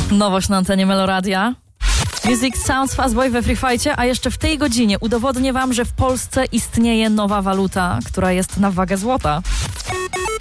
Nowość na antenie Meloradia. Music Sounds Fastboy we Free Fightie, a jeszcze w tej godzinie udowodnię wam, że w Polsce istnieje nowa waluta, która jest na wagę złota.